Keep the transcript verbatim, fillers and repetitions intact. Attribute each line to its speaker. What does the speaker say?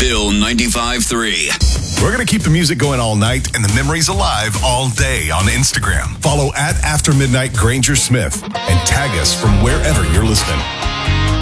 Speaker 1: Bill ninety-five three.
Speaker 2: We're going to keep the music going all night and the memories alive all day on Instagram. Follow at After Midnight Granger Smith and tag us from wherever you're listening.